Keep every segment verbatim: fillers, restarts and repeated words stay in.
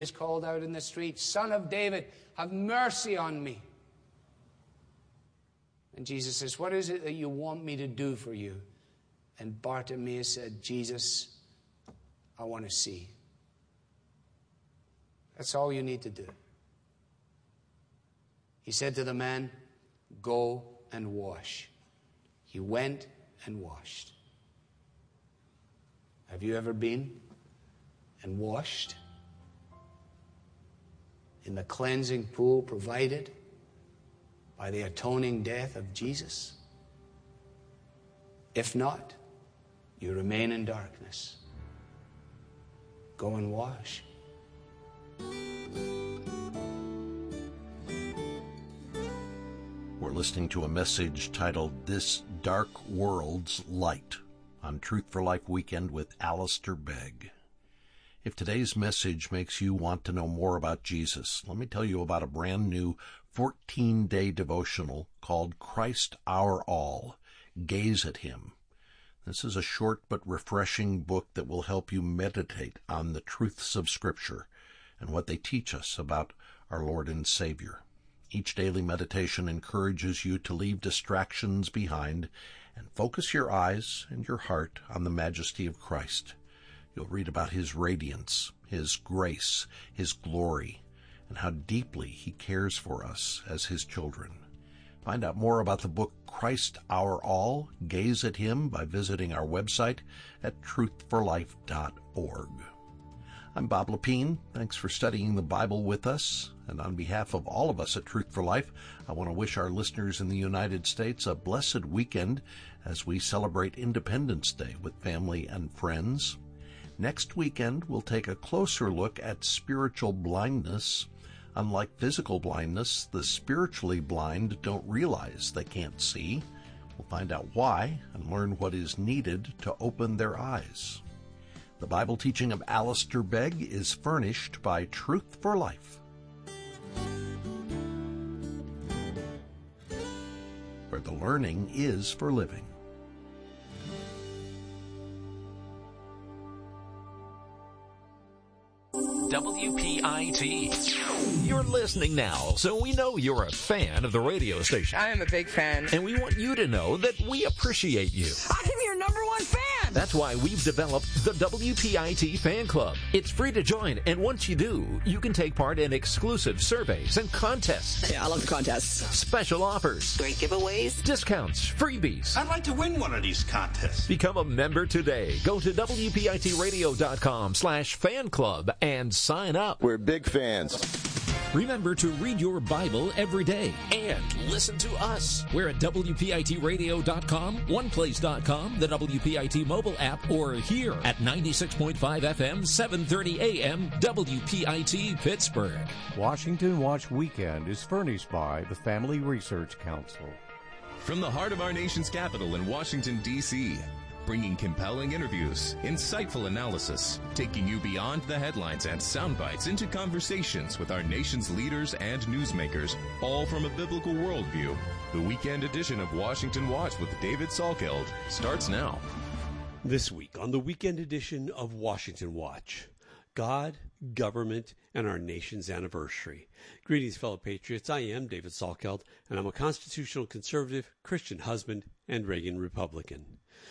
is called out in the street, Son of David, have mercy on me. And Jesus says, what is it that you want me to do for you? And Bartimaeus said, Jesus, I want to see. That's all you need to do. He said to the man, go and wash. He went and washed. Have you ever been and washed in the cleansing pool provided by the atoning death of Jesus? If not, you remain in darkness. Go and wash. We're listening to a message titled This Dark World's Light on Truth for Life Weekend with Alistair Begg. If today's message makes you want to know more about Jesus, let me tell you about a brand new fourteen-day devotional called Christ Our All. Gaze at Him. This is a short but refreshing book that will help you meditate on the truths of Scripture and what they teach us about our Lord and Savior. Each daily meditation encourages you to leave distractions behind and focus your eyes and your heart on the majesty of Christ. You'll read about His radiance, His grace, His glory, and how deeply He cares for us as His children. Find out more about the book Christ Our All, Gaze at Him, by visiting our website at truth for life dot org. I'm Bob Lepine. Thanks for studying the Bible with us. And on behalf of all of us at Truth for Life, I want to wish our listeners in the United States a blessed weekend as we celebrate Independence Day with family and friends. Next weekend, we'll take a closer look at spiritual blindness. Unlike physical blindness, the spiritually blind don't realize they can't see. We'll find out why and learn what is needed to open their eyes. The Bible teaching of Alistair Begg is furnished by Truth for Life, where the learning is for living. W P I T. You're listening now, so we know you're a fan of the radio station. I am a big fan. And we want you to know that we appreciate you. I'm your number one fan! That's why we've developed the W P I T Fan Club. It's free to join, and once you do, you can take part in exclusive surveys and contests. Yeah, I love the contests. Special offers. Great giveaways. Discounts. Freebies. I'd like to win one of these contests. Become a member today. Go to W P I T radio dot com slash fan club and sign up. We're big fans. Remember to read your Bible every day and listen to us. We're at W P I T radio dot com, one place dot com, the W P I T mobile app, or here at ninety-six point five F M, seven thirty A M, W P I T Pittsburgh. Washington Watch Weekend is furnished by the Family Research Council. From the heart of our nation's capital in Washington, D C, bringing compelling interviews, insightful analysis, taking you beyond the headlines and sound bites into conversations with our nation's leaders and newsmakers, all from a biblical worldview. The weekend edition of Washington Watch with David Salkeld starts now. This week on the weekend edition of Washington Watch, God, government, and our nation's anniversary. Greetings, fellow patriots. I am David Salkeld, and I'm a constitutional conservative, Christian husband, and Reagan Republican.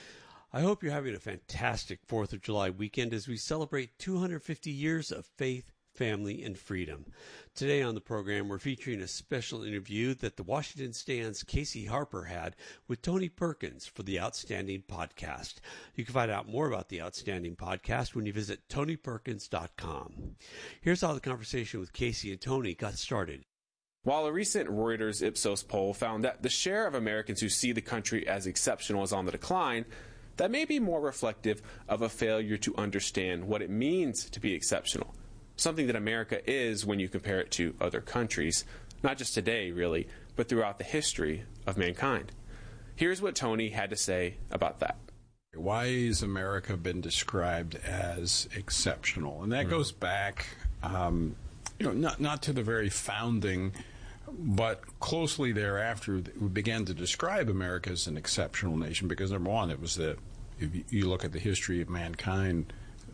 I hope you're having a fantastic fourth of July weekend as we celebrate two hundred fifty years of faith, family, and freedom. Today on the program, we're featuring a special interview that the Washington Stand's Casey Harper had with Tony Perkins for the Outstanding Podcast. You can find out more about the Outstanding Podcast when you visit tony perkins dot com. Here's how the conversation with Casey and Tony got started. While a recent Reuters Ipsos poll found that the share of Americans who see the country as exceptional is on the decline, that may be more reflective of a failure to understand what it means to be exceptional, something that America is when you compare it to other countries, not just today, really, but throughout the history of mankind. Here's what Tony had to say about that. Why has America been described as exceptional? And that mm-hmm. goes back, um, you know, not, not to the very founding, but closely thereafter, we began to describe America as an exceptional nation because, number one, it was the, if you look at the history of mankind,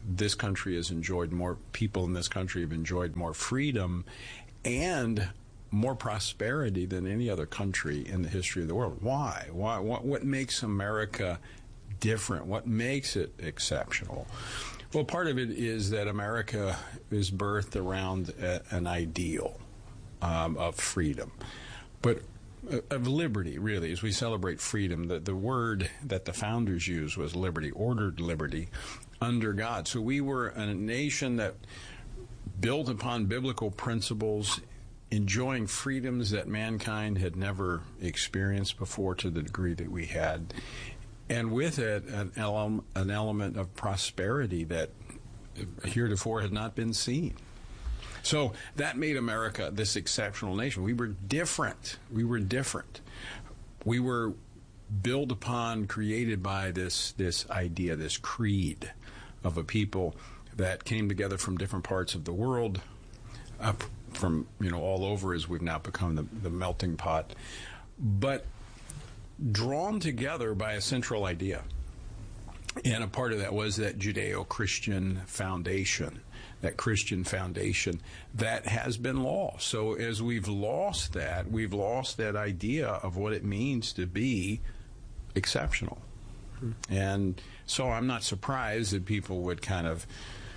this country has enjoyed more, people in this country have enjoyed more freedom and more prosperity than any other country in the history of the world. Why? Why? What, what makes America different? What makes it exceptional? Well, part of it is that America is birthed around a, an ideal um, of freedom, but uh, of liberty, really. As we celebrate freedom, the, the word that the founders used was liberty, ordered liberty under God. So we were a nation that built upon biblical principles, enjoying freedoms that mankind had never experienced before to the degree that we had, and with it an, ele- an element of prosperity that heretofore had not been seen. So that made America this exceptional nation. We were different. We were different. We were built upon, created by this this idea, this creed of a people that came together from different parts of the world, up from, you know, all over, as we've now become the, the melting pot, but drawn together by a central idea. And a part of that was that Judeo-Christian foundation, that Christian foundation that has been lost. So as we've lost that, we've lost that idea of what it means to be exceptional. And so I'm not surprised that people would kind of,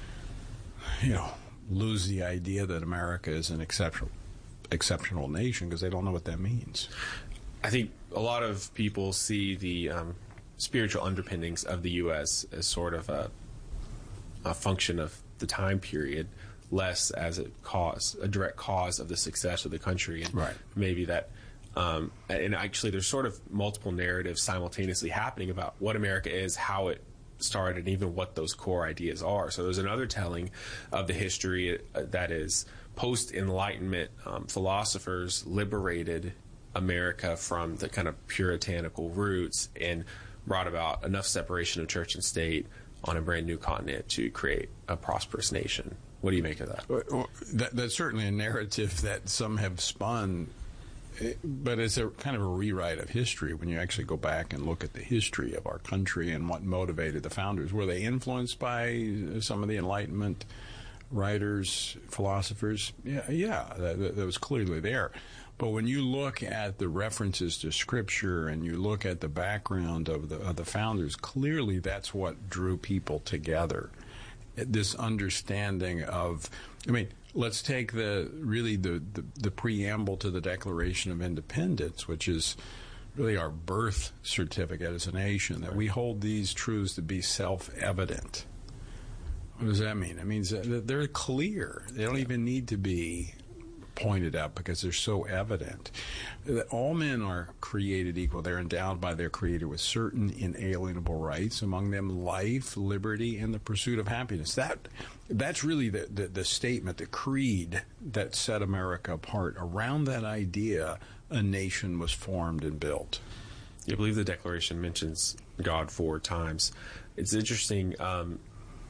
you know, lose the idea that America is an exceptional exceptional nation because they don't know what that means. I think a lot of people see the um, spiritual underpinnings of the U S as sort of a, a function of the time period, less as a cause, a direct cause of the success of the country. And right. maybe that, um, and actually there's sort of multiple narratives simultaneously happening about what America is, how it started, and even what those core ideas are. So there's another telling of the history uh, that is post-Enlightenment um, philosophers liberated America from the kind of puritanical roots and brought about enough separation of church and state on a brand new continent to create a prosperous nation. What do you make of that? Well, that that's certainly a narrative that some have spun, but it's a kind of a rewrite of history when you actually go back and look at the history of our country and what motivated the founders. Were they influenced by some of the Enlightenment writers, philosophers? Yeah, yeah, that, that was clearly there. But when you look at the references to Scripture and you look at the background of the of the founders, clearly that's what drew people together. This understanding of, I mean, let's take the really the, the, the preamble to the Declaration of Independence, which is really our birth certificate as a nation, that we hold these truths to be self-evident. What does that mean? It means that they're clear. They don't even need to be pointed out because they're so evident. That all men are created equal. They're endowed by their Creator with certain inalienable rights, among them life, liberty, and the pursuit of happiness. That that's really the, the, the statement, the creed that set America apart. Around that idea, a nation was formed and built. I believe the Declaration mentions God four times. It's interesting. Um,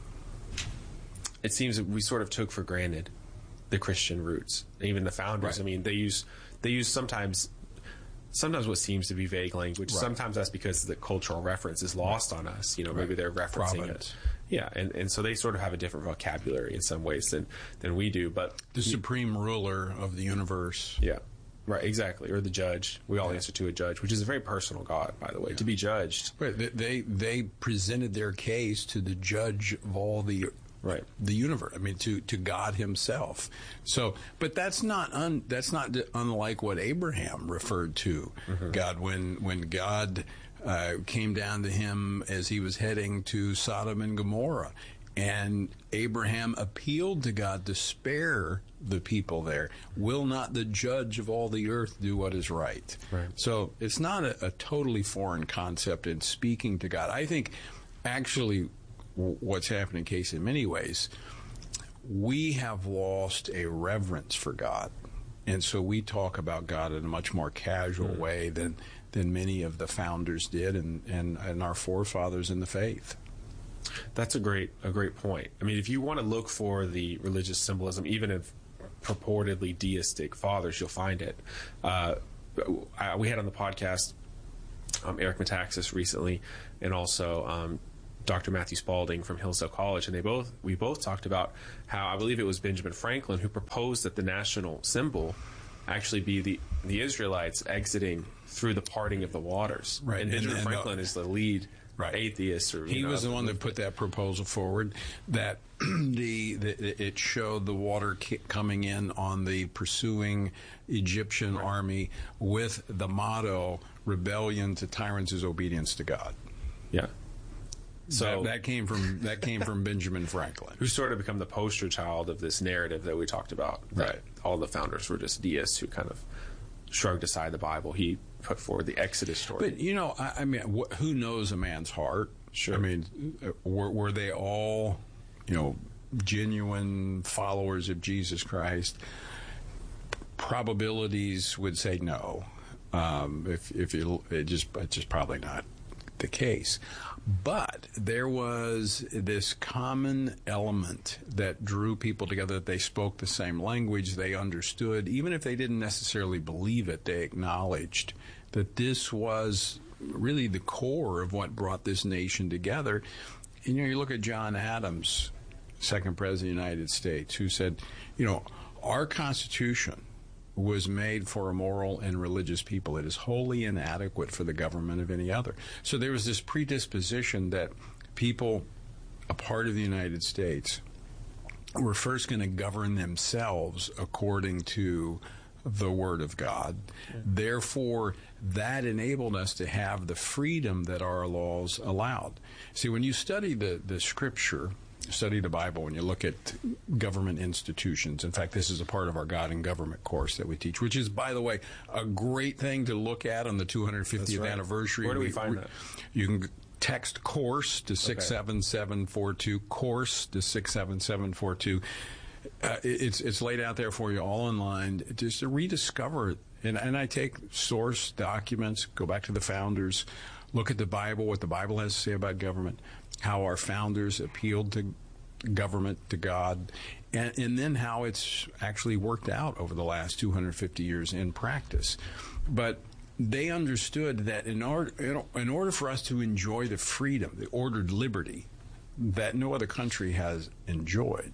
it seems that we sort of took for granted the Christian roots, even the founders. Right. I mean, they use they use sometimes sometimes what seems to be vague language. Right. Sometimes that's because the cultural reference is lost on us. You know, Right. maybe they're referencing Providence. it. Yeah, and, and so they sort of have a different vocabulary in some ways than, than we do. But The supreme ruler of the universe. yeah, right, exactly. Or the judge. We all answer to a judge, which is a very personal God, by the way, to be judged. Right. They, they they presented their case to the judge of all the Right. the universe. I mean, to, to God Himself. So, but that's not un, that's not unlike what Abraham referred to mm-hmm. God when when God uh, came down to him as he was heading to Sodom and Gomorrah, and Abraham appealed to God to spare the people there. Will not the judge of all the earth do what is right? Right. So it's not a, a totally foreign concept in speaking to God. I think actually what's happening, Casey, in many ways, we have lost a reverence for God. And so we talk about God in a much more casual mm. way than than many of the founders did and, and, and our forefathers in the faith. That's a great a great point. I mean, if you want to look for the religious symbolism, even of purportedly deistic fathers, you'll find it. Uh, we had on the podcast um, Eric Metaxas recently, and also um, Doctor Matthew Spalding from Hillsdale College, and they both we both talked about how I believe it was Benjamin Franklin who proposed that the national symbol actually be the the Israelites exiting through the parting of the waters. Right. And Benjamin and, and, Franklin uh, is the lead right. atheist. Or, he know, was the one that put that proposal forward, that the, the it showed the water coming in on the pursuing Egyptian right. army with the motto, rebellion to tyrants is obedience to God. Yeah. So that, that came from that came from Benjamin Franklin, who's sort of become the poster child of this narrative that we talked about. Right. All the founders were just deists who kind of shrugged aside the Bible. He put forward the Exodus story. But you know, I, I mean, wh- who knows a man's heart? Sure. I mean, were, were they all, you know, genuine followers of Jesus Christ? Probabilities would say no. Um, if if you, it just it's just probably not the case. But there was this common element that drew people together, that they spoke the same language, they understood. Even if they didn't necessarily believe it, they acknowledged that this was really the core of what brought this nation together. And, you know, you look at John Adams, second president of the United States, who said, you know, our Constitution was made for a moral and religious people. It is wholly inadequate for the government of any other. So there was this predisposition that people, a part of the United States, were first going to govern themselves according to the Word of God. Yeah. Therefore, that enabled us to have the freedom that our laws allowed. See, when you study the, the Scripture, study the Bible, when you look at government institutions. In fact, this is a part of our God and Government course that we teach, which is, by the way, a great thing to look at on the two hundred fiftieth right. anniversary. Where do we, we find that? You can text COURSE to six seven seven four two, COURSE to six seven seven four two. Uh, it's it's laid out there for you all online, just to rediscover. And, and I take source documents, go back to the founders, look at the Bible, what the Bible has to say about government, how our founders appealed to government, to God, and, and then how it's actually worked out over the last two hundred fifty years in practice. But they understood that in order, in order for us to enjoy the freedom, the ordered liberty that no other country has enjoyed,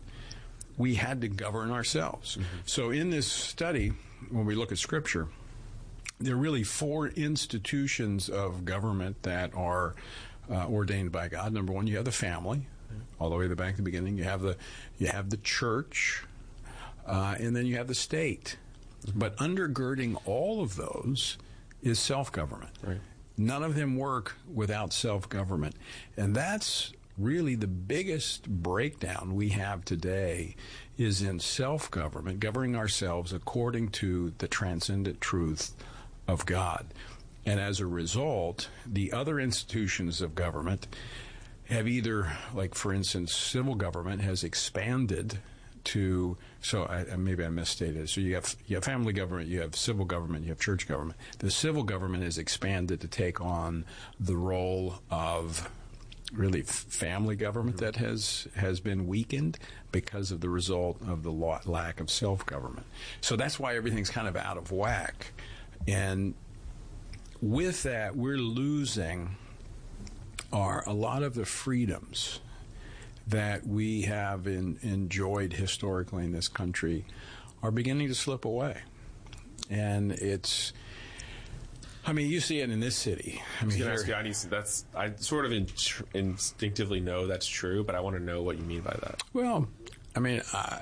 we had to govern ourselves. Mm-hmm. So in this study, when we look at Scripture, there are really four institutions of government that are uh, ordained by God. Number one, you have the family, all the way to the back at the beginning. You have the you have the church, uh, and then you have the state. Mm-hmm. But undergirding all of those is self-government. Right. None of them work without self-government, and that's really the biggest breakdown we have today is in self-government, governing ourselves according to the transcendent truth of God. And as a result, the other institutions of government have either, like for instance, civil government has expanded to, so I, maybe I misstated. So you have you have family government, you have civil government, you have church government. The civil government has expanded to take on the role of really family government that has has been weakened because of the result of the lack of self-government. So that's why everything's kind of out of whack. And with that, we're losing our a lot of the freedoms that we have in, enjoyed historically in this country are beginning to slip away. And it's, I mean, you see it in this city. I mean, I was going to ask you, I, that's, I sort of in, instinctively know that's true, but I want to know what you mean by that. Well, I mean, uh,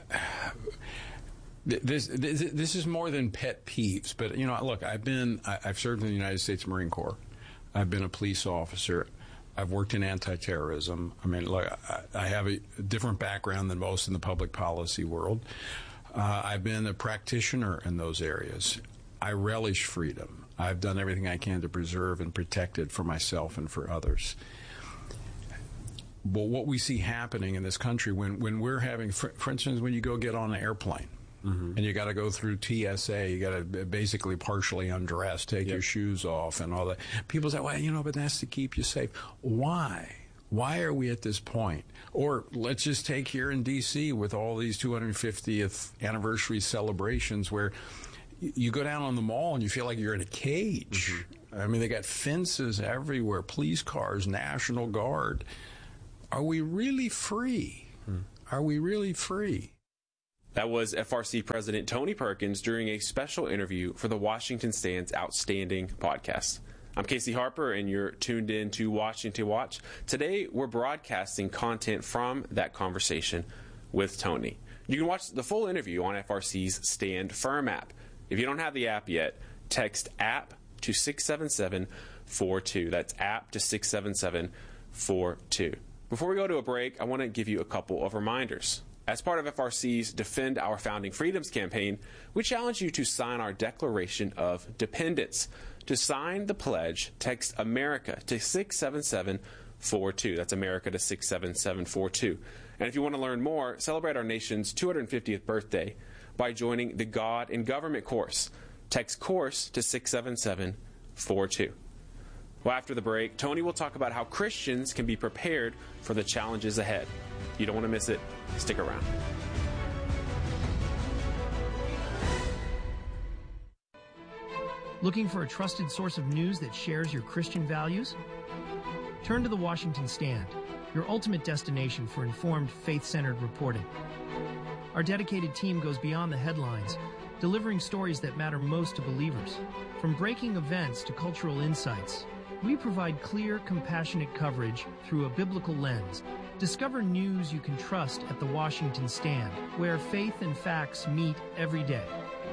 this, this this is more than pet peeves. But, you know, look, I've been, I, I've served in the United States Marine Corps. I've been a police officer. I've worked in anti-terrorism. I mean, look, I, I have a different background than most in the public policy world. Uh, I've been a practitioner in those areas. I relish freedom. I've done everything I can to preserve and protect it for myself and for others. But what we see happening in this country, when, when we're having, for, for instance, when you go get on an airplane, mm-hmm. and you got to go through T S A, you got to basically partially undress, take yep. your shoes off and all that. People say, well, you know, but that's to keep you safe. Why? Why are we at this point? Or let's just take here in D C with all these two hundred fiftieth anniversary celebrations where you go down on the mall and you feel like you're in a cage. Mm-hmm. I mean, they got fences everywhere, police cars, National Guard. are we really free? Hmm. Are we really free? That was F R C President Tony Perkins during a special interview for the Washington Stand's Outstanding podcast. I'm Casey Harper, and you're tuned in to Washington Watch. Today, we're broadcasting content from that conversation with Tony. You can watch the full interview on F R C's Stand Firm app. If you don't have the app yet, text app to six seven seven four two. That's app to six seven seven four two. Before we go to a break, I want to give you a couple of reminders. As part of F R C's Defend Our Founding Freedoms campaign, we challenge you to sign our Declaration of Dependence. To sign the pledge, text America to six seven seven four two. That's America to six seven seven four two. And if you want to learn more, celebrate our nation's two hundred fiftieth birthday by joining the God in Government course. Text course to six seven seven four two. Well, after the break, Tony will talk about how Christians can be prepared for the challenges ahead. You don't want to miss it. Stick around. Looking for a trusted source of news that shares your Christian values? Turn to the Washington Stand, your ultimate destination for informed, faith-centered reporting. Our dedicated team goes beyond the headlines, delivering stories that matter most to believers. From breaking events to cultural insights, we provide clear, compassionate coverage through a biblical lens. Discover news you can trust at the Washington Stand, where faith and facts meet every day.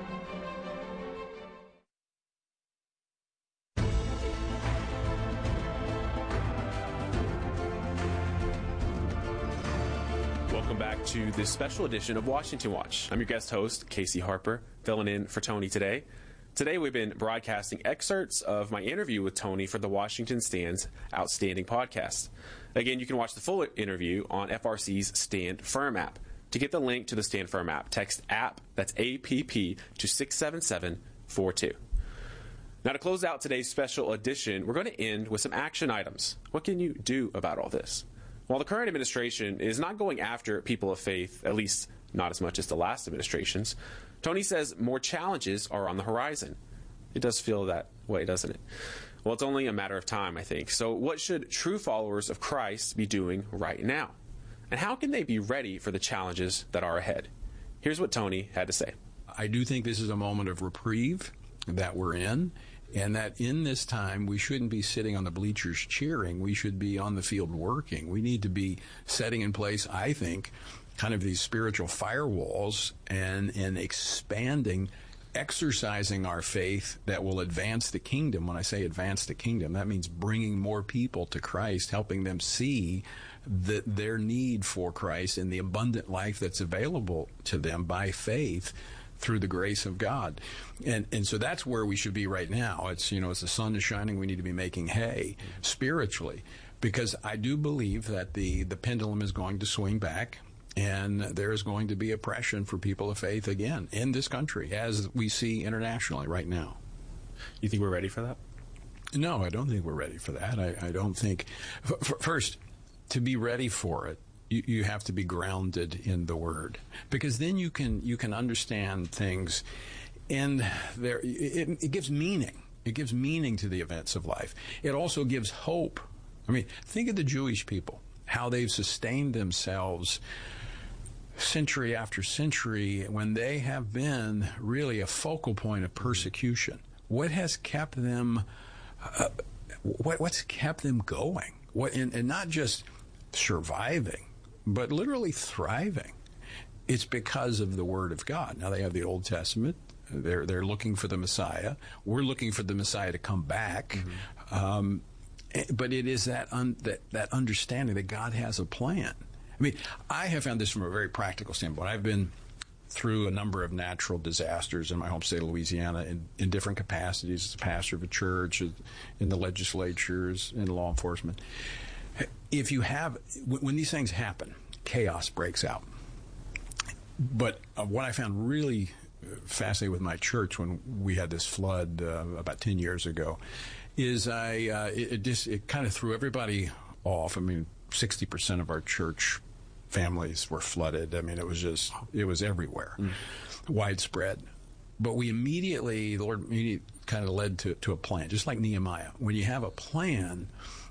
Welcome back to this special edition of Washington Watch. I'm your guest host, Casey Harper, filling in for Tony today. Today we've been broadcasting excerpts of my interview with Tony for the Washington Stand's Outstanding podcast. Again, you can watch the full interview on F R C's Stand Firm app. To get the link to the Stand Firm app, text app, that's A P P, to six seven seven four two. Now, to close out today's special edition, we're going to end with some action items. What can you do about all this? While the current administration is not going after people of faith, at least not as much as the last administrations, Tony says more challenges are on the horizon. It does feel that way, doesn't it? Well, it's only a matter of time, I think. So what should true followers of Christ be doing right now? And how can they be ready for the challenges that are ahead? Here's what Tony had to say. I do think this is a moment of reprieve that we're in, and that in this time we shouldn't be sitting on the bleachers cheering. We should be on the field working. We need to be setting in place, I think, kind of these spiritual firewalls and, and expanding, exercising our faith that will advance the kingdom. When I say advance the kingdom, that means bringing more people to Christ, helping them see that their need for Christ and the abundant life that's available to them by faith through the grace of God. And and so that's where we should be right now. It's, you know, as the sun is shining, we need to be making hay spiritually, because I do believe that the, the pendulum is going to swing back, and there is going to be oppression for people of faith again in this country, as we see internationally right now. You think we're ready for that? No, I don't think we're ready for that. I, I don't think... F- first, to be ready for it, you, you have to be grounded in the Word, because then you can you can understand things, and there it, it gives meaning. It gives meaning to the events of life. It also gives hope. I mean, think of the Jewish people, how they've sustained themselves century after century when they have been really a focal point of persecution. What has kept them? Uh, what, what's kept them going? What, and, and not just surviving, but literally thriving. It's because of the Word of God. Now they have the Old Testament. They're they're looking for the Messiah. We're looking for the Messiah to come back. Mm-hmm. Um, but it is that, un, that that understanding that God has a plan. I mean, I have found this from a very practical standpoint. I've been through a number of natural disasters in my home state of Louisiana in, in different capacities, as a pastor of a church, in the legislatures, in law enforcement. If you have, when these things happen, chaos breaks out. But uh, what I found really fascinating with my church when we had this flood uh, about ten years ago is I uh, it, it just it kind of threw everybody off. I mean, sixty percent of our church families were flooded. I mean, it was just it was everywhere, mm. widespread. But we immediately, the Lord immediately kind of led to, to a plan, just like Nehemiah. When you have a plan,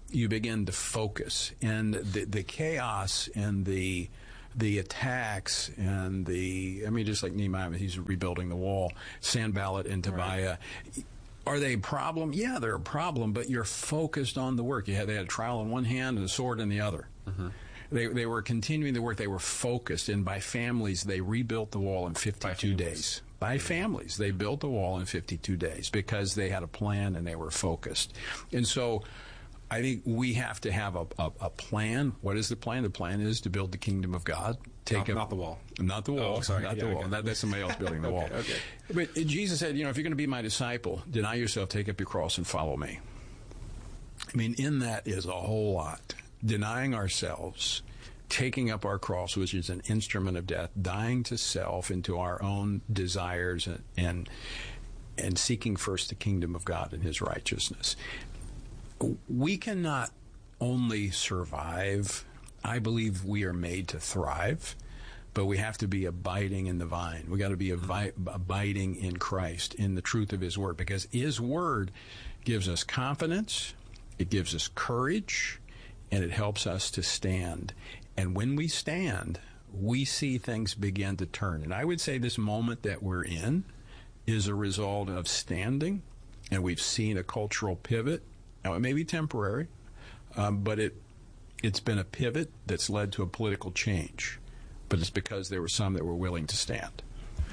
you begin to focus, and the, the chaos and the the attacks and the, I mean, just like Nehemiah, he's rebuilding the wall, Sanballat and Tobiah. Right. Are they a problem? Yeah, they're a problem, but you're focused on the work. You had, they had a trowel in one hand and a sword in the other. Mm-hmm. They they were continuing the work. They were focused, and by families, they rebuilt the wall in fifty-two days. By families, they built the wall in fifty-two days because they had a plan and they were focused. And so I think we have to have a, a, a plan. What is the plan? The plan is to build the kingdom of God. Take not, a, not the wall. Not the wall. Oh, sorry. Not yeah, the wall. okay. That, that's somebody else building the wall. okay, okay. But Jesus said, you know, if you're going to be my disciple, deny yourself, take up your cross, and follow me. I mean, in that is a whole lot. Denying ourselves, taking up our cross, which is an instrument of death, dying to self and to our own desires, and and, and seeking first the kingdom of God and his righteousness. We cannot only survive. I believe we are made to thrive, but we have to be abiding in the vine. We got to be avi- abiding in Christ, in the truth of his word, because his word gives us confidence, it gives us courage, and it helps us to stand. And when we stand, we see things begin to turn. And I would say this moment that we're in is a result of standing, and we've seen a cultural pivot. Now, it may be temporary, um, but it, it's been a pivot that's led to a political change. But it's because there were some that were willing to stand.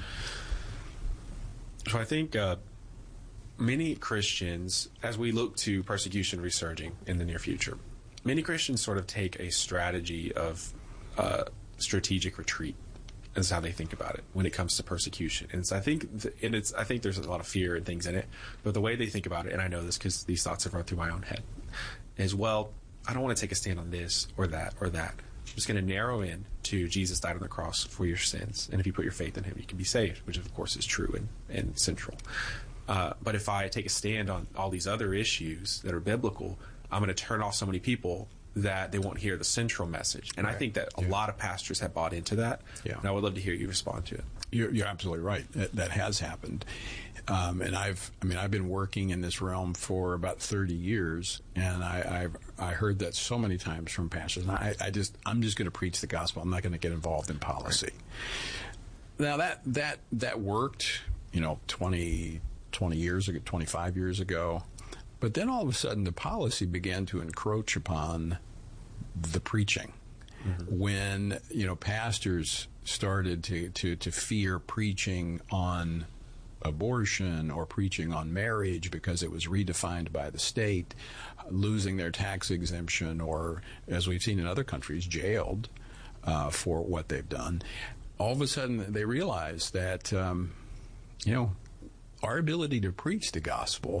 So I think uh, many Christians, as we look to persecution resurging in the near future, many Christians sort of take a strategy of uh, strategic retreat. Is how they think about it when it comes to persecution. And so I think, th- and it's I think there's a lot of fear and things in it. But the way they think about it, and I know this because these thoughts have run through my own head, is, well, I don't want to take a stand on this or that or that. I'm just going to narrow in to Jesus died on the cross for your sins, and if you put your faith in him, you can be saved, which of course is true and, and central. Uh, but if I take a stand on all these other issues that are biblical, I'm going to turn off so many people that they won't hear the central message. And right. I think that a yeah. lot of pastors have bought into that. Yeah. And I would love to hear you respond to it. You're, you're absolutely right. That, that has happened. Um, and I've, I mean, I've been working in this realm for about thirty years, and I, I've, I heard that so many times from pastors. And I, I just, I'm just going to preach the gospel. I'm not going to get involved in policy. Right. Now that, that, that worked, you know, twenty, twenty years ago, twenty-five years ago. But then all of a sudden the policy began to encroach upon the preaching. Mm-hmm. When, you know, pastors started to, to, to fear preaching on abortion or preaching on marriage because it was redefined by the state, losing their tax exemption, or, as we've seen in other countries, jailed uh, for what they've done. All of a sudden they realized that, um, you know, our ability to preach the gospel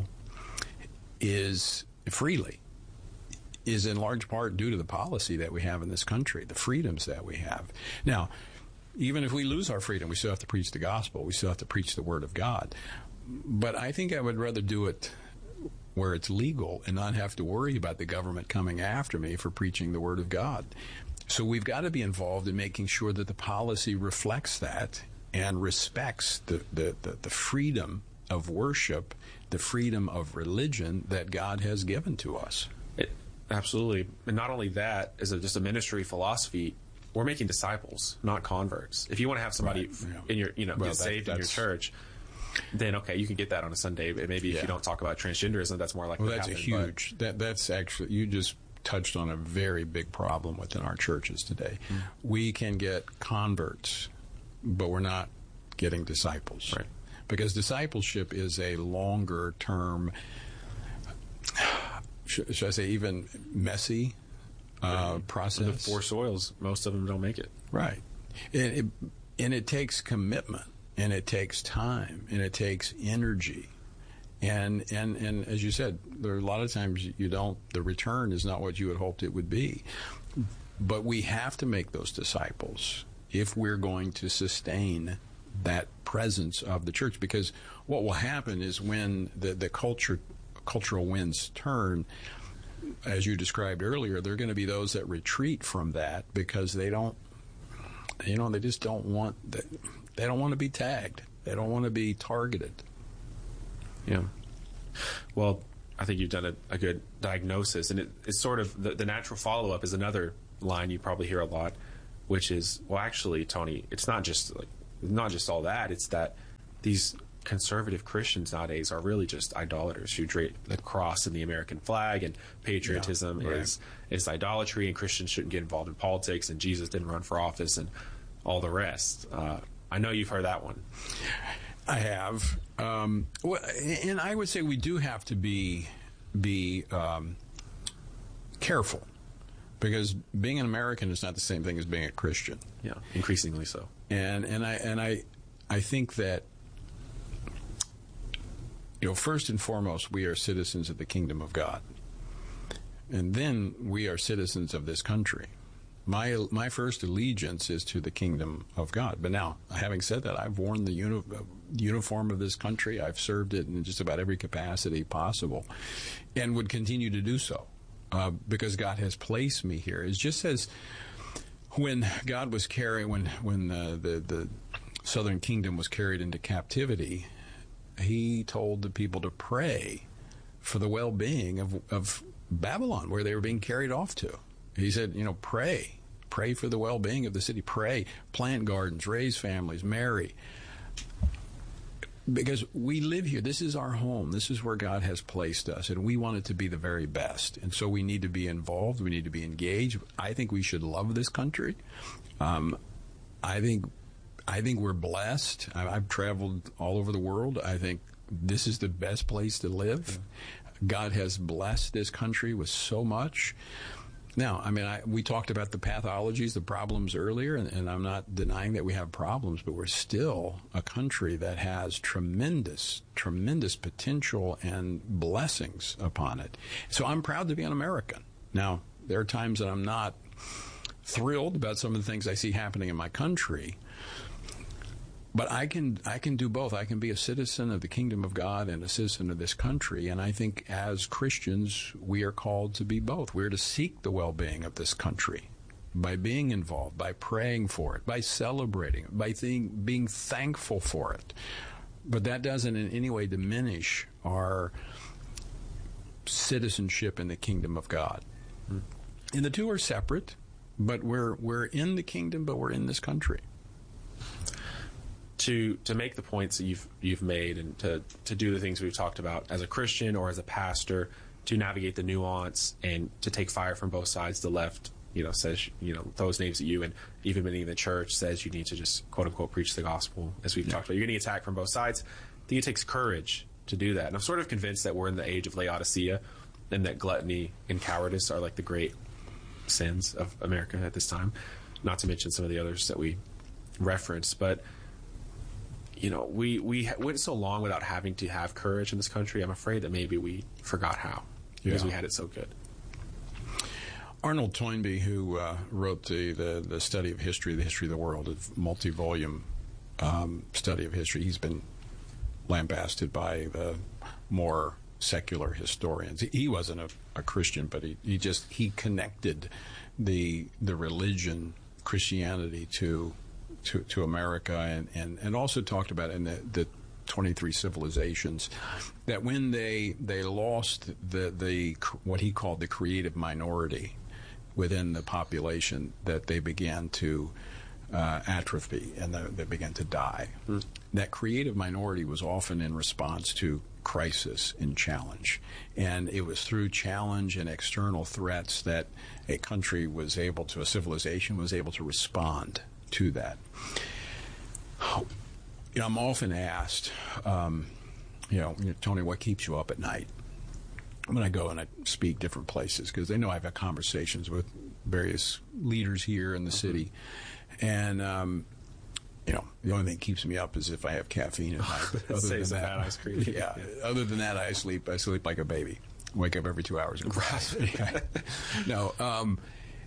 is freely is in large part due to the policy that we have in this country, the freedoms that we have. Now, even if we lose our freedom, we still have to preach the gospel. We still have to preach the word of God. But I think I would rather do it where it's legal and not have to worry about the government coming after me for preaching the word of God. So we've got to be involved in making sure that the policy reflects that and respects the, the, the, the freedom of worship, the freedom of religion that God has given to us. It, absolutely. And not only that, as a, just a ministry philosophy, we're making disciples, not converts. If you want to have somebody right. yeah. in your, you know, well, get that, saved in your church, then okay, you can get that on a Sunday. Maybe yeah. if you don't talk about transgenderism, that's more likely well, that's to happen. That's a huge, that, that's actually, you just touched on a very big problem within our churches today. Mm. We can get converts, but we're not getting disciples. Right. Because discipleship is a longer term, should, should I say even messy uh, right. process. The four soils, most of them don't make it. Right. And it, and it takes commitment, and it takes time, and it takes energy. And, and, and as you said, there are a lot of times you don't, the return is not what you had hoped it would be. But we have to make those disciples if we're going to sustain that presence of the church, because what will happen is when the, the culture cultural winds turn, as you described earlier, there are going to be those that retreat from that because they don't, you know, they just don't want that, they don't want to be tagged, they don't want to be targeted. Yeah. Well, I think you've done a, a good diagnosis, and it, it's sort of the, the natural follow-up is another line you probably hear a lot, which is, well, actually, Tony, it's not just like not just all that. It's that these conservative Christians nowadays are really just idolaters who drape the cross and the American flag, and patriotism yeah, right. is is idolatry, and Christians shouldn't get involved in politics, and Jesus didn't run for office, and all the rest. Uh, I know you've heard that one. I have, um, well, and I would say we do have to be be um, careful, because being an American is not the same thing as being a Christian. Yeah, increasingly so. And and I and I I think that, you know, first and foremost, we are citizens of the kingdom of God, and then we are citizens of this country. My my first allegiance is to the kingdom of God. But now, having said that, I've worn the uni- uniform of this country. I've served it in just about every capacity possible, and would continue to do so, uh, because God has placed me here. It's just as when God was carrying, when when uh, the the southern kingdom was carried into captivity, He told the people to pray for the well-being of of Babylon, where they were being carried off to. He said, you know, pray. Pray for the well-being of the city. Pray. Plant gardens. Raise families. Marry. Because we live here. This is our home. This is where God has placed us, and we want it to be the very best. And so we need to be involved. We need to be engaged. I think we should love this country. Um, I think I think we're blessed. I, I've traveled all over the world. I think this is the best place to live. God has blessed this country with so much. Now, I mean, I, we talked about the pathologies, the problems earlier, and, and I'm not denying that we have problems, but we're still a country that has tremendous, tremendous potential and blessings upon it. So I'm proud to be an American. Now, there are times that I'm not thrilled about some of the things I see happening in my country, but I can I can do both. I can be a citizen of the kingdom of God and a citizen of this country. And I think as Christians, we are called to be both. We're to seek the well-being of this country by being involved, by praying for it, by celebrating it, by being, being thankful for it. But that doesn't in any way diminish our citizenship in the kingdom of God. And the two are separate, but we're we're in the kingdom, but we're in this country. To to make the points that you've you've made, and to, to do the things we've talked about as a Christian or as a pastor, to navigate the nuance and to take fire from both sides. The left, you know, says, you know, throws names at you, and even many in the church says you need to just quote unquote preach the gospel, as we've yeah. talked about. You're getting attacked from both sides. I think it takes courage to do that. And I'm sort of convinced that we're in the age of Laodicea, and that gluttony and cowardice are like the great sins of America at this time. Not to mention some of the others that we referenced, but you know, we, we went so long without having to have courage in this country. I'm afraid that maybe we forgot how, because yeah. we had it so good. Arnold Toynbee, who uh, wrote the, the, the study of history, the history of the world, a multi-volume um, study of history, he's been lambasted by the more secular historians. He wasn't a, a Christian, but he, he just, he connected the the religion, Christianity, to To, to America, and, and, and also talked about in the, the twenty-three civilizations that when they they lost the the what he called the creative minority within the population, that they began to uh, atrophy and the, they began to die. Mm. That creative minority was often in response to crisis and challenge, and it was through challenge and external threats that a country was able to, a civilization was able to respond to that. You know, I'm often asked, um, you know, Tony, what keeps you up at night? When I go and I speak different places, because they know I've had conversations with various leaders here in the mm-hmm. city, and um, you know, the only thing that keeps me up is if I have caffeine at night. But other than that, ice cream. Yeah, yeah. Other than that, I sleep. I sleep like a baby. Wake up every two hours and cry. Yeah. No. Um,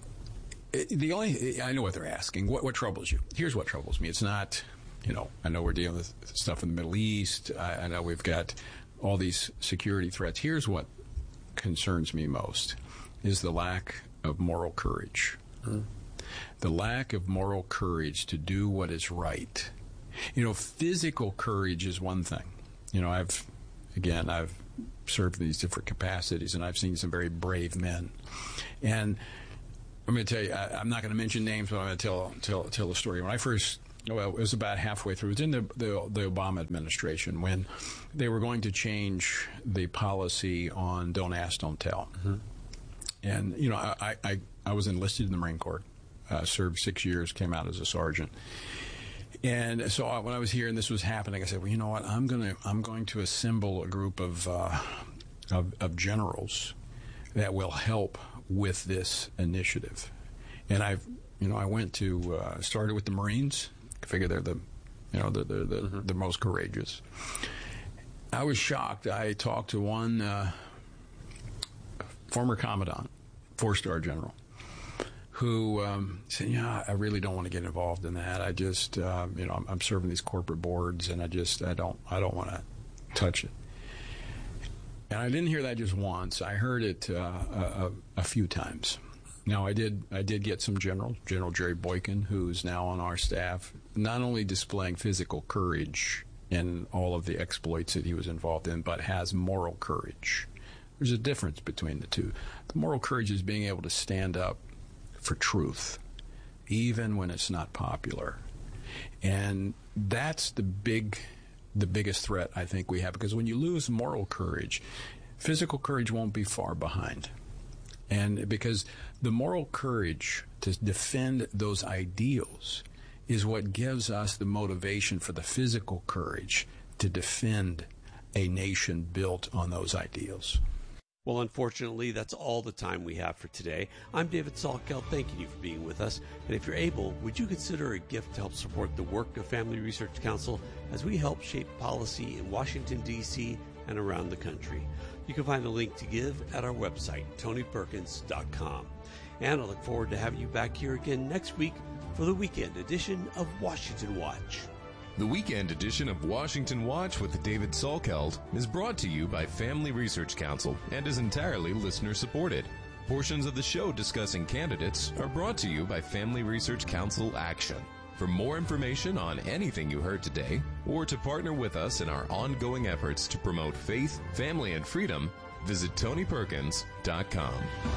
The only, I know what they're asking. What, what troubles you? Here's what troubles me. It's not, you know, I know we're dealing with stuff in the Middle East. I, I know we've got all these security threats. Here's what concerns me most, is the lack of moral courage. Mm. The lack of moral courage to do what is right. You know, physical courage is one thing. You know, I've, again, I've served in these different capacities, and I've seen some very brave men. And I'm going to tell you, I, I'm not going to mention names, but I'm going to tell tell tell a story. When I first, well, it was about halfway through. It was in the, the the Obama administration when they were going to change the policy on don't ask, don't tell. Mm-hmm. And you know, I, I I was enlisted in the Marine Corps, uh, served six years, came out as a sergeant. And so when I was here and this was happening, I said, well, you know what? I'm going to I'm going to assemble a group of, uh, of of generals that will help with this initiative. And I've, you know, I went to uh, started with the Marines. I figure they're the, you know, the the the, mm-hmm. the most courageous. I was shocked. I talked to one uh, former commandant, four-star general, who um, said, yeah, I really don't want to get involved in that. I just, uh, you know, I'm, I'm serving these corporate boards, and I just, I don't, I don't want to touch it. And I didn't hear that just once. I heard it uh, a, a few times. Now, I did, I did get some generals, General Jerry Boykin, who's now on our staff, not only displaying physical courage in all of the exploits that he was involved in, but has moral courage. There's a difference between the two. The moral courage is being able to stand up for truth, even when it's not popular. And that's the big, the biggest threat I think we have, because when you lose moral courage, physical courage won't be far behind. And because the moral courage to defend those ideals is what gives us the motivation for the physical courage to defend a nation built on those ideals. Well, unfortunately, that's all the time we have for today. I'm David Salkeld, thanking you for being with us. And if you're able, would you consider a gift to help support the work of Family Research Council as we help shape policy in Washington, D C and around the country? You can find a link to give at our website, tony perkins dot com. And I look forward to having you back here again next week for the weekend edition of Washington Watch. The weekend edition of Washington Watch with David Salkeld is brought to you by Family Research Council and is entirely listener-supported. Portions of the show discussing candidates are brought to you by Family Research Council Action. For more information on anything you heard today, or to partner with us in our ongoing efforts to promote faith, family, and freedom, visit tony perkins dot com.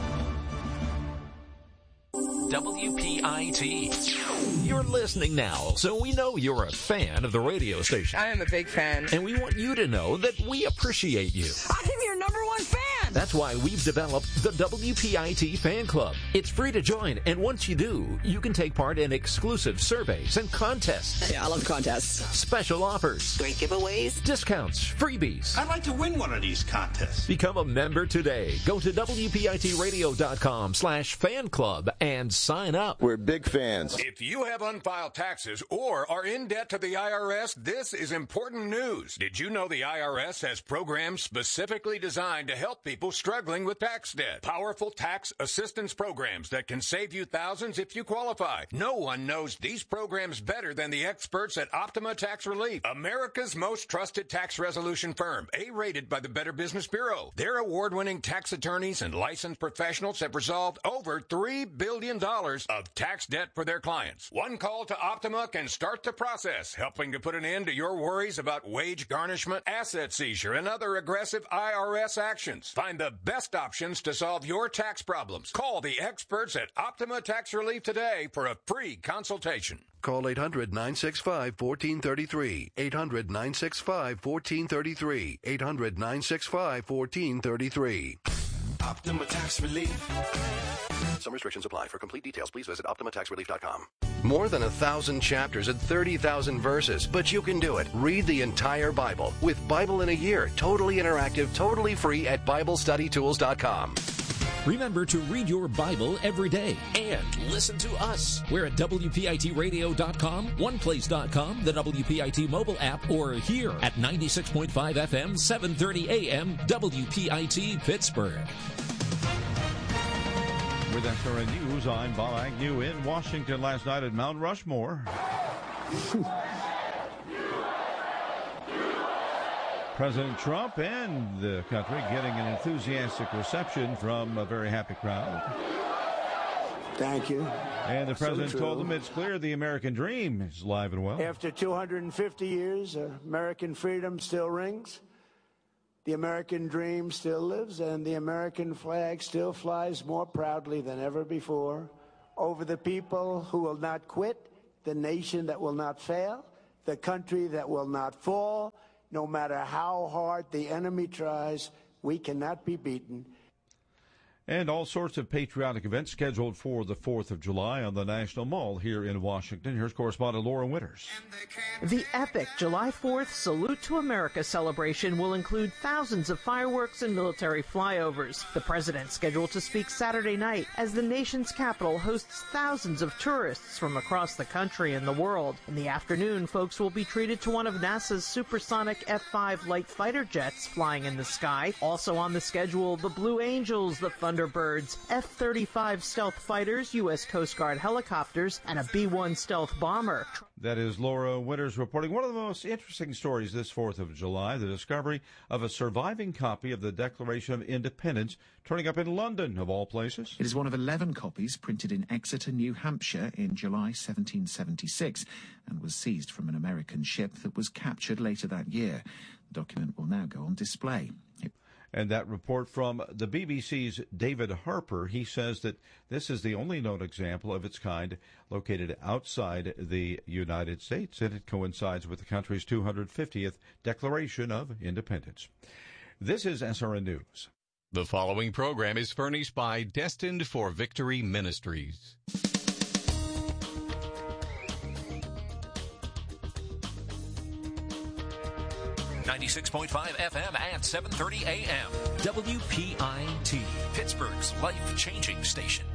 W P I T. You're listening now, so we know you're a fan of the radio station. I am a big fan. And we want you to know that we appreciate you. I'm your number one fan. That's why we've developed the W P I T Fan Club. It's free to join, and once you do, you can take part in exclusive surveys and contests. Yeah, I love contests. Special offers. Great giveaways. Discounts. Freebies. I'd like to win one of these contests. Become a member today. Go to W P I T radio dot com slash fan club and sign up. We're big fans. If you have unfiled taxes or are in debt to the I R S, this is important news. Did you know the I R S has programs specifically designed to help people struggling with tax debt? Powerful tax assistance programs that can save you thousands if you qualify. No one knows these programs better than the experts at Optima Tax Relief, America's most trusted tax resolution firm, A-rated by the Better Business Bureau. Their award-winning tax attorneys and licensed professionals have resolved over three billion dollars of tax debt for their clients. One call to Optima can start the process, helping to put an end to your worries about wage garnishment, asset seizure, and other aggressive I R S actions. Find the best options to solve your tax problems. Call the experts at Optima Tax Relief today for a free consultation. Call eight hundred, nine six five, one four three three. eight hundred, nine six five, one four three three. eight hundred, nine six five, one four three three. Optima Tax Relief. Some restrictions apply. For complete details, please visit optima tax relief dot com. More than a thousand chapters and thirty thousand verses, but you can do it. Read the entire Bible with Bible in a Year. Totally interactive, totally free at bible study tools dot com. Remember to read your Bible every day and listen to us. We're at W P I T radio dot com, one place dot com, the W P I T mobile app, or here at ninety-six point five F M, seven thirty A M, W P I T Pittsburgh. With S R N News, I'm Bob Agnew in Washington last night at Mount Rushmore. President Trump and the country getting an enthusiastic reception from a very happy crowd. Thank you. And the president so told them it's clear the American dream is alive and well. After two hundred fifty years, uh, American freedom still rings. The American dream still lives, and the American flag still flies more proudly than ever before over the people who will not quit, the nation that will not fail, the country that will not fall. No matter how hard the enemy tries, we cannot be beaten. And all sorts of patriotic events scheduled for the fourth of July on the National Mall here in Washington. Here's correspondent Laura Winters. The epic July fourth Salute to America celebration will include thousands of fireworks and military flyovers. The president scheduled to speak Saturday night as the nation's capital hosts thousands of tourists from across the country and the world. In the afternoon, folks will be treated to one of NASA's supersonic F five light fighter jets flying in the sky. Also on the schedule, the Blue Angels, the Thunderbirds, F thirty-five stealth fighters, U S Coast Guard helicopters, and a B one stealth bomber. That is Laura Winters reporting. One of the most interesting stories this fourth of July, the discovery of a surviving copy of the Declaration of Independence turning up in London, of all places. It is one of eleven copies printed in Exeter, New Hampshire in July seventeen seventy-six and was seized from an American ship that was captured later that year. The document will now go on display. It And that report from the B B C's David Harper, he says that this is the only known example of its kind located outside the United States, and it coincides with the country's two hundred fiftieth Declaration of Independence. This is S R N News. The following program is furnished by Destined for Victory Ministries. ninety-six point five F M and seven thirty A M. W P I T, Pittsburgh's life-changing station.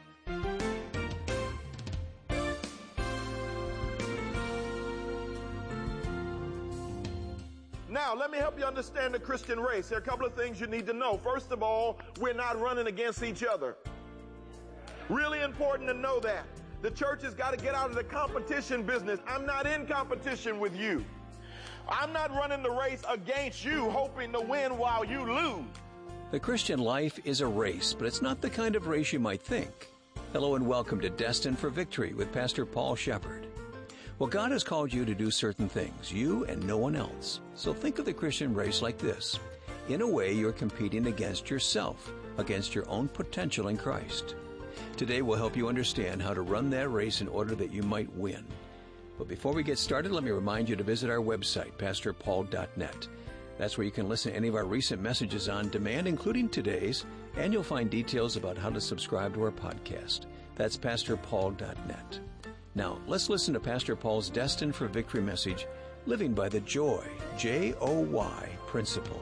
Now, let me help you understand the Christian race. There are a couple of things you need to know. First of all, we're not running against each other. Really important to know that. The church has got to get out of the competition business. I'm not in competition with you. I'm not running the race against you, hoping to win while you lose. The Christian life is a race, but it's not the kind of race you might think. Hello and welcome to Destined for Victory with Pastor Paul Shepard. Well, God has called you to do certain things, you and no one else. So think of the Christian race like this. In a way, you're competing against yourself, against your own potential in Christ. Today, we'll help you understand how to run that race in order that you might win. But before we get started, let me remind you to visit our website, pastor paul dot net. That's where you can listen to any of our recent messages on demand, including today's, and you'll find details about how to subscribe to our podcast. That's pastor paul dot net. Now, let's listen to Pastor Paul's Destined for Victory message, Living by the Joy, J O Y, Principle.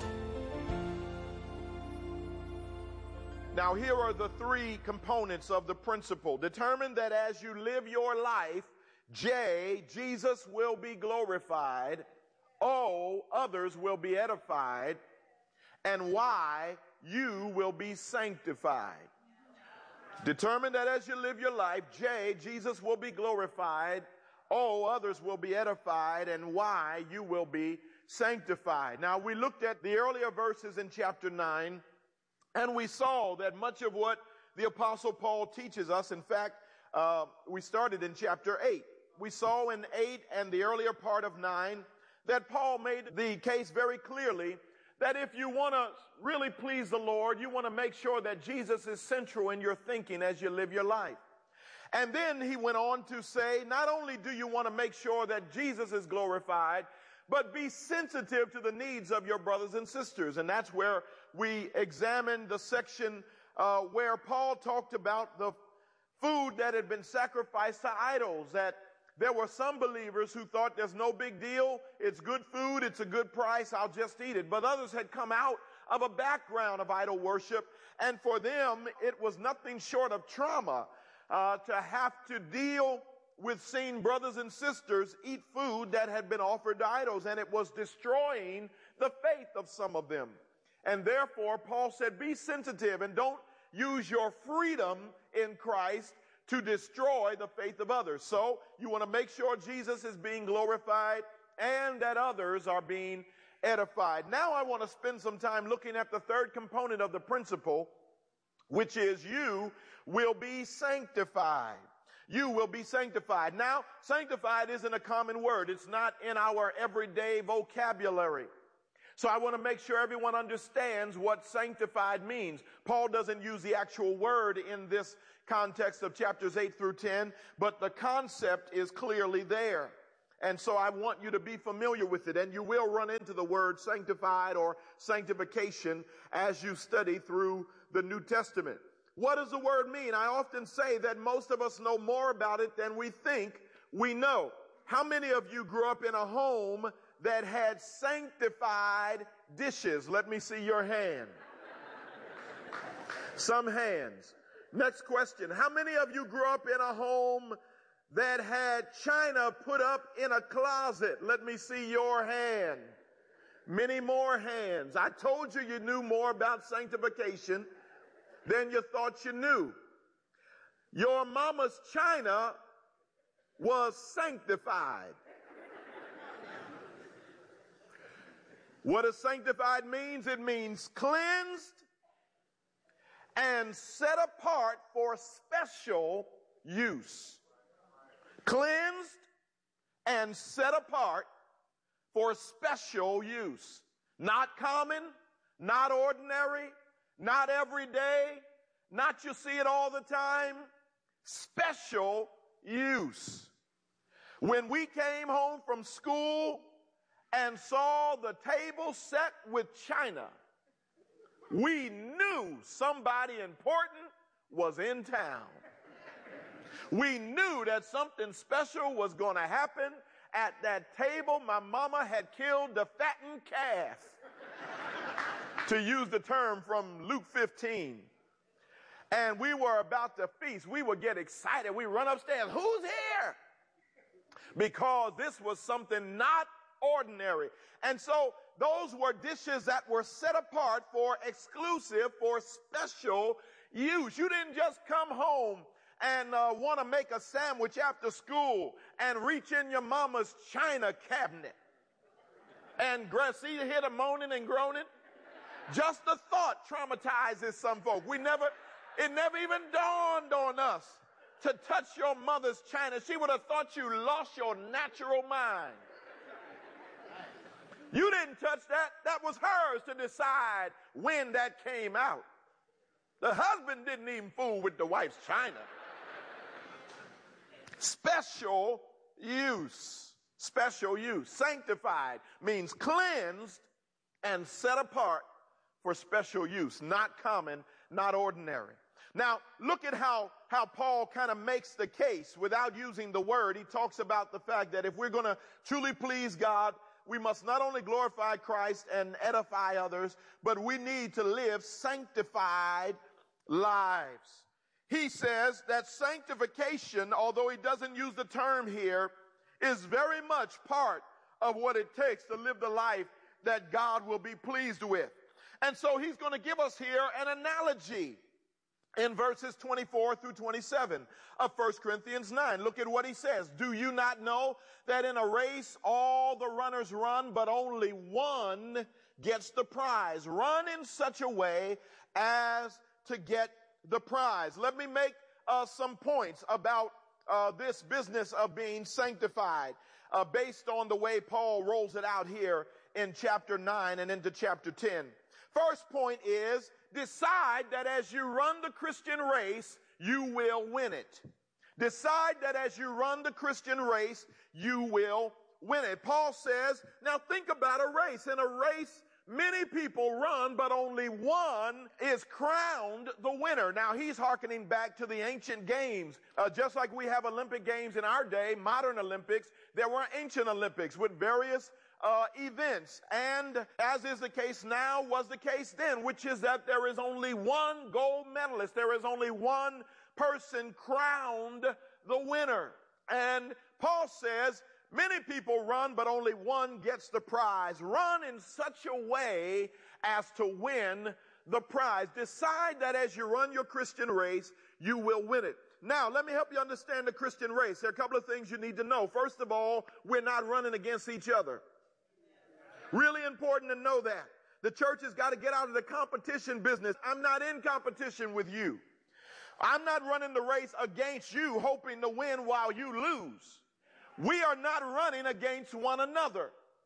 Now, here are the three components of the principle. Determine that as you live your life, J, Jesus will be glorified. O, others will be edified. And Y, you will be sanctified. Determine that as you live your life, J, Jesus will be glorified. O, others will be edified. And Y, you will be sanctified. Now, we looked at the earlier verses in chapter nine, and we saw that much of what the Apostle Paul teaches us, in fact, uh, we started in chapter eight. We saw in eight and the earlier part of nine that Paul made the case very clearly that if you want to really please the Lord, you want to make sure that Jesus is central in your thinking as you live your life. And then he went on to say, not only do you want to make sure that Jesus is glorified, but be sensitive to the needs of your brothers and sisters. And that's where we examined the section uh, where Paul talked about the food that had been sacrificed to idols, that there were some believers who thought there's no big deal, it's good food, it's a good price, I'll just eat it. But others had come out of a background of idol worship, and for them it was nothing short of trauma uh, to have to deal with seeing brothers and sisters eat food that had been offered to idols, and it was destroying the faith of some of them. And therefore, Paul said, be sensitive and don't use your freedom in Christ to destroy the faith of others. So you want to make sure Jesus is being glorified and that others are being edified. Now I want to spend some time looking at the third component of the principle, which is you will be sanctified. You will be sanctified. Now, sanctified isn't a common word. It's not in our everyday vocabulary. So I want to make sure everyone understands what sanctified means. Paul doesn't use the actual word in this context of chapters eight through ten, but the concept is clearly there. And so I want you to be familiar with it, and you will run into the word sanctified or sanctification as you study through the New Testament. What does the word mean? I often say that most of us know more about it than we think we know. How many of you grew up in a home that had sanctified dishes? Let me see your hand. Some hands. Next question. How many of you grew up in a home that had china put up in a closet? Let me see your hand. Many more hands. I told you you knew more about sanctification than you thought you knew. Your mama's china was sanctified. What does sanctified means? It means cleansed and set apart for special use. Cleansed and set apart for special use. Not common, not ordinary, not everyday, not you see it all the time. Special use. When we came home from school and saw the table set with china, we knew somebody important was in town. We knew that something special was going to happen at that table. My mama had killed the fattened calf, to use the term from Luke fifteen. And we were about to feast. We would get excited. We run upstairs. Who's here? Because this was something not ordinary. And so those were dishes that were set apart for exclusive, for special use. You didn't just come home and uh, want to make a sandwich after school and reach in your mama's china cabinet and see you hear the moaning and groaning. Just the thought traumatizes some folk. We never, it never even dawned on us to touch your mother's china. She would have thought you lost your natural mind. You didn't touch that. That was hers to decide when that came out. The husband didn't even fool with the wife's china. Special use. Special use. Sanctified means cleansed and set apart for special use. Not common, not ordinary. Now, look at how, how Paul kind of makes the case without using the word. He talks about the fact that if we're going to truly please God, we must not only glorify Christ and edify others, but we need to live sanctified lives. He says that sanctification, although he doesn't use the term here, is very much part of what it takes to live the life that God will be pleased with. And so he's going to give us here an analogy in verses twenty-four through twenty-seven of First Corinthians nine. Look at what he says. Do you not know that in a race all the runners run, but only one gets the prize? Run in such a way as to get the prize. Let me make uh, some points about uh, this business of being sanctified uh, based on the way Paul rolls it out here in chapter nine and into chapter ten. First point is, decide that as you run the Christian race, you will win it. Decide that as you run the Christian race, you will win it. Paul says, now think about a race. In a race, many people run, but only one is crowned the winner. Now, he's hearkening back to the ancient games. Uh, just like we have Olympic games in our day, modern Olympics, there were ancient Olympics with various Uh, events, and as is the case now, was the case then, which is that there is only one gold medalist. There is only one person crowned the winner. And Paul says, many people run, but only one gets the prize. Run in such a way as to win the prize. Decide that as you run your Christian race, you will win it. Now, let me help you understand the Christian race. There are a couple of things you need to know. First of all, we're not running against each other. Really important to know that. The church has got to get out of the competition business. I'm not in competition with you. I'm not running the race against you, hoping to win while you lose. We are not running against one another.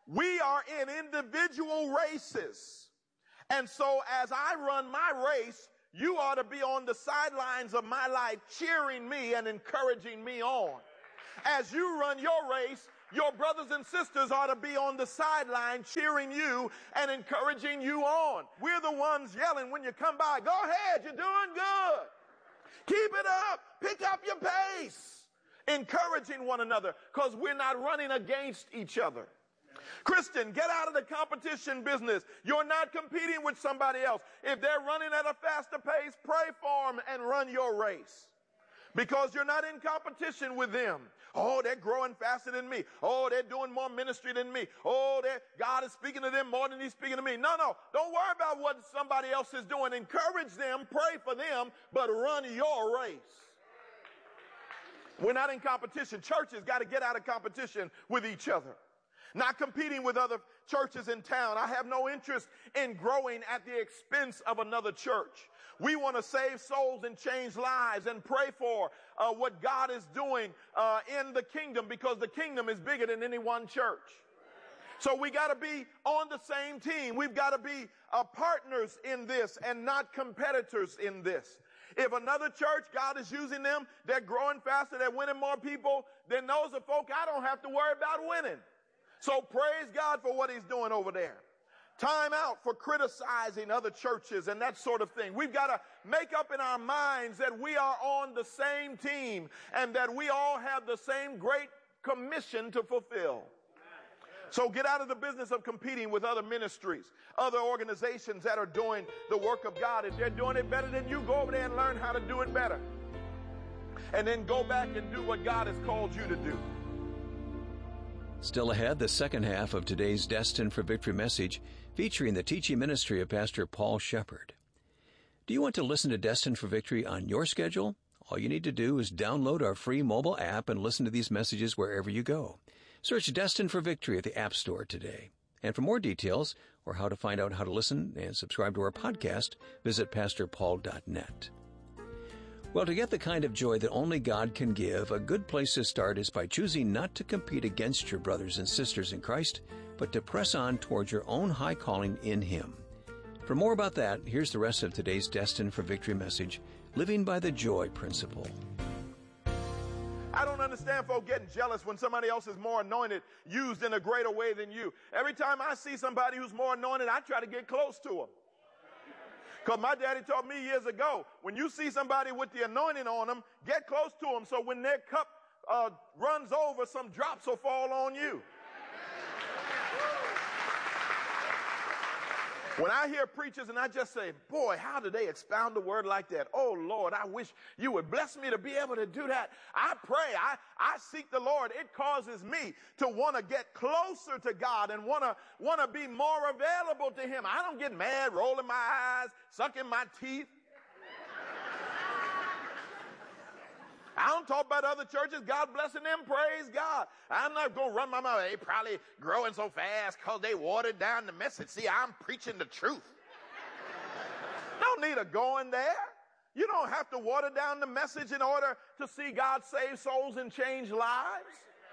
We are in individual races. And so as I run my race, you ought to be on the sidelines of my life cheering me and encouraging me on. As you run your race, your brothers and sisters ought to be on the sideline cheering you and encouraging you on. We're the ones yelling when you come by, go ahead, you're doing good. Keep it up. Pick up your pace. Encouraging one another because we're not running against each other. Christian, get out of the competition business. You're not competing with somebody else. If they're running at a faster pace, pray for them and run your race. Because you're not in competition with them. Oh, they're growing faster than me. Oh, they're doing more ministry than me. Oh, God is speaking to them more than he's speaking to me. No, no. Don't worry about what somebody else is doing. Encourage them, pray for them, but run your race. We're not in competition. Churches got to get out of competition with each other. Not competing with other churches in town. I have no interest in growing at the expense of another church. We want to save souls and change lives and pray for uh, what God is doing uh, in the kingdom, because the kingdom is bigger than any one church. So we got to be on the same team. We've got to be uh, partners in this and not competitors in this. If another church, God is using them, they're growing faster, they're winning more people, then those are folk I don't have to worry about winning. So praise God for what he's doing over there. Time out for criticizing other churches and that sort of thing. We've got to make up in our minds that we are on the same team and that we all have the same great commission to fulfill. So get out of the business of competing with other ministries, other organizations that are doing the work of God. If they're doing it better than you, go over there and learn how to do it better. And then go back and do what God has called you to do. Still ahead, the second half of today's Destined for Victory message, featuring the teaching ministry of Pastor Paul Shepard. Do you want to listen to Destined for Victory on your schedule? All you need to do is download our free mobile app and listen to these messages wherever you go. Search Destined for Victory at the App Store today. And for more details, or how to find out how to listen and subscribe to our podcast, visit pastor paul dot net. Well, to get the kind of joy that only God can give, a good place to start is by choosing not to compete against your brothers and sisters in Christ, but to press on towards your own high calling in Him. For more about that, here's the rest of today's Destined for Victory message, Living by the Joy Principle. I don't understand folks getting jealous when somebody else is more anointed, used in a greater way than you. Every time I see somebody who's more anointed, I try to get close to them. Because my daddy taught me years ago, when you see somebody with the anointing on them, get close to them so when their cup uh, runs over, some drops will fall on you. When I hear preachers and I just say, boy, how do they expound the word like that? Oh, Lord, I wish you would bless me to be able to do that. I pray. I, I seek the Lord. It causes me to want to get closer to God and want to want to be more available to Him. I don't get mad, rolling my eyes, sucking my teeth. I don't talk about other churches. God blessing them. Praise God. I'm not going to run my mouth. They probably growing so fast because they watered down the message. See, I'm preaching the truth. Don't need a going there. You don't have to water down the message in order to see God save souls and change lives.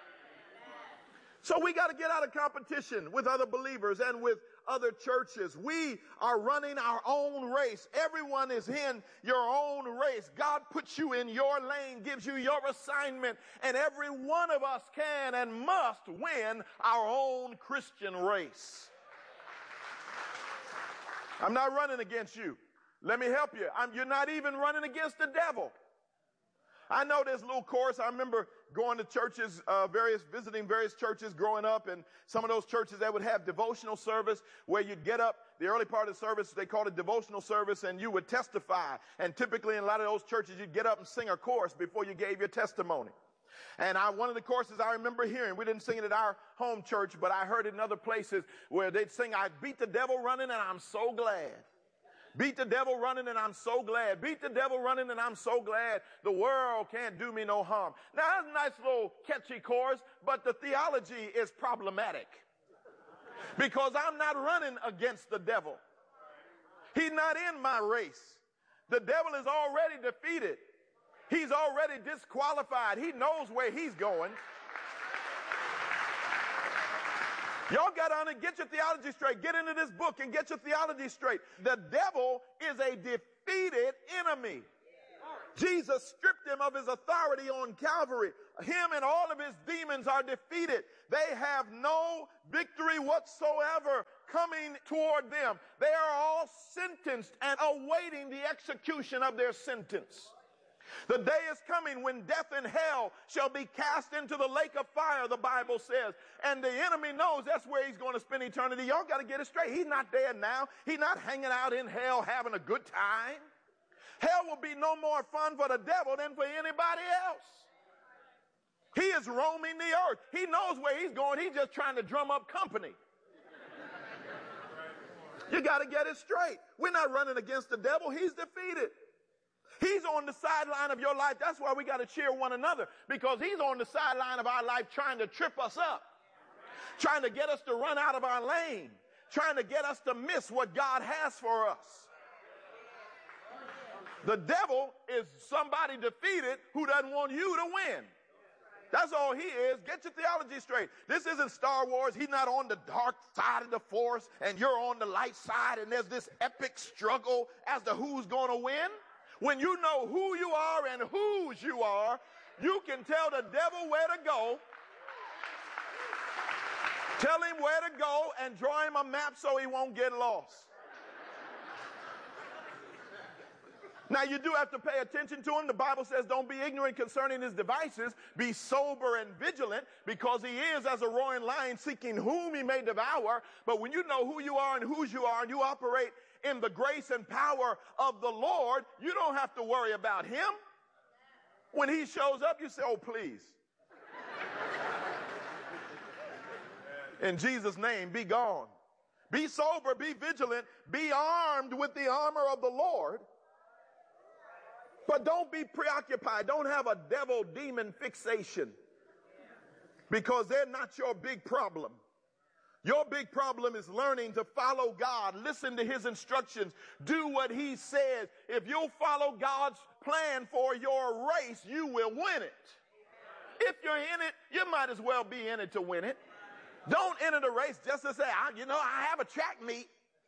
So we got to get out of competition with other believers and with other churches. We are running our own race. Everyone is in your own race. God puts you in your lane, gives you your assignment, and every one of us can and must win our own Christian race. I'm not running against you. Let me help you. I'm, you're not even running against the devil. I know this little chorus. I remember going to churches, uh, various, visiting various churches growing up, and some of those churches that would have devotional service where you'd get up, the early part of the service, they called it devotional service, and you would testify. And typically in a lot of those churches, you'd get up and sing a chorus before you gave your testimony. And I, one of the choruses I remember hearing, we didn't sing it at our home church, but I heard it in other places where they'd sing, I beat the devil running and I'm so glad. Beat the devil running and I'm so glad. Beat the devil running and I'm so glad. The world can't do me no harm. Now that's a nice little catchy chorus, but the theology is problematic. Because I'm not running against the devil. He's not in my race. The devil is already defeated. He's already disqualified. He knows where he's going. Y'all got on it. Get your theology straight. Get into this book and get your theology straight. The devil is a defeated enemy. Jesus stripped him of his authority on Calvary. Him and all of his demons are defeated. They have no victory whatsoever coming toward them. They are all sentenced and awaiting the execution of their sentence. The day is coming when death and hell shall be cast into the lake of fire, the Bible says. And the enemy knows that's where he's going to spend eternity. Y'all got to get it straight. He's not there now. He's not hanging out in hell having a good time. Hell will be no more fun for the devil than for anybody else. He is roaming the earth. He knows where he's going. He's just trying to drum up company. You got to get it straight. We're not running against the devil. He's defeated. He's on the sideline of your life. That's why we got to cheer one another, because he's on the sideline of our life trying to trip us up, trying to get us to run out of our lane, trying to get us to miss what God has for us. The devil is somebody defeated who doesn't want you to win. That's all he is. Get your theology straight. This isn't Star Wars. He's not on the dark side of the force and you're on the light side, and there's this epic struggle as to who's going to win. When you know who you are and whose you are, you can tell the devil where to go. Tell him where to go and draw him a map so he won't get lost. Now, you do have to pay attention to him. The Bible says don't be ignorant concerning his devices. Be sober and vigilant, because he is as a roaring lion seeking whom he may devour. But when you know who you are and whose you are, and you operate in the grace and power of the Lord, you don't have to worry about him. When he shows up, you say, oh, please. In Jesus' name, be gone. Be sober, be vigilant, be armed with the armor of the Lord. But don't be preoccupied. Don't have a devil demon fixation, because they're not your big problem. Your big problem is learning to follow God, listen to his instructions, do what he says. If you'll follow God's plan for your race, you will win it. If you're in it, you might as well be in it to win it. Don't enter the race just to say, I, you know, I have a track meet.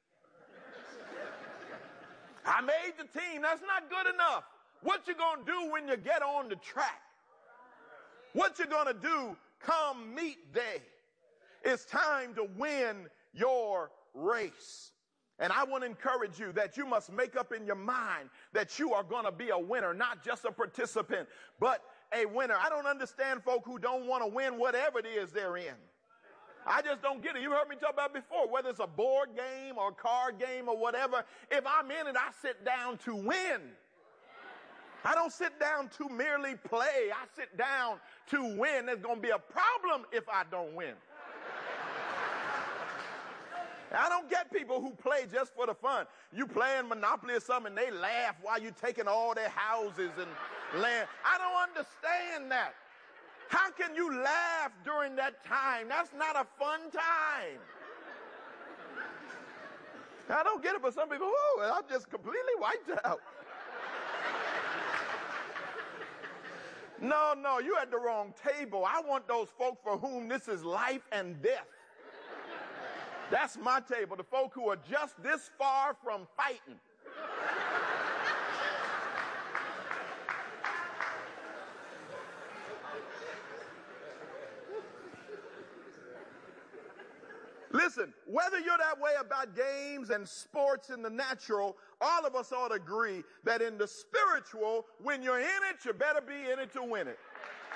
I made the team. That's not good enough. What you going to do when you get on the track? What you going to do come meet day? It's time to win your race. And I want to encourage you that you must make up in your mind that you are going to be a winner, not just a participant, but a winner. I don't understand folk who don't want to win whatever it is they're in. I just don't get it. You've heard me talk about it before, whether it's a board game or a card game or whatever. If I'm in it, I sit down to win. I don't sit down to merely play. I sit down to win. There's going to be a problem if I don't win. I don't get people who play just for the fun. You playing Monopoly or something, and they laugh while you're taking all their houses and land. I don't understand that. How can you laugh during that time? That's not a fun time. I don't get it, but some people, oh, I'm just completely wiped out. No, no, you at the wrong table. I want those folk for whom this is life and death. That's my table, the folk who are just this far from fighting. Listen, whether you're that way about games and sports in the natural, all of us ought to agree that in the spiritual, when you're in it, you better be in it to win it.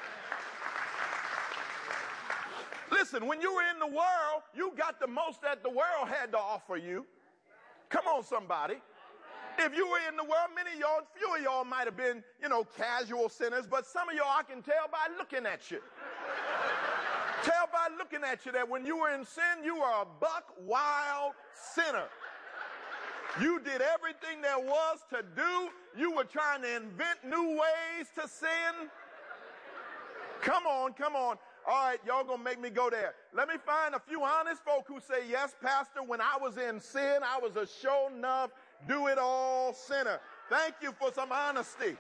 Listen, when you were in the world, you got the most that the world had to offer you. Come on, somebody. If you were in the world, many of y'all, few of y'all might have been, you know, casual sinners, but some of y'all I can tell by looking at you. Tell by looking at you that when you were in sin, you were a buck wild sinner. You did everything there was to do. You were trying to invent new ways to sin. Come on, come on. All right, y'all gonna make me go there. Let me find a few honest folk who say, yes, Pastor, when I was in sin, I was a sure enough do-it-all sinner. Thank you for some honesty.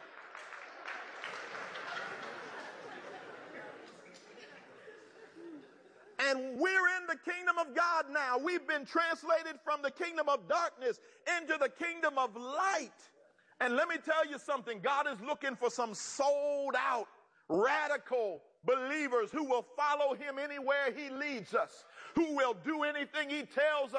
And we're in the kingdom of God now. We've been translated from the kingdom of darkness into the kingdom of light. And let me tell you something. God is looking for some sold out, radical believers who will follow him anywhere he leads us, who will do anything he tells us.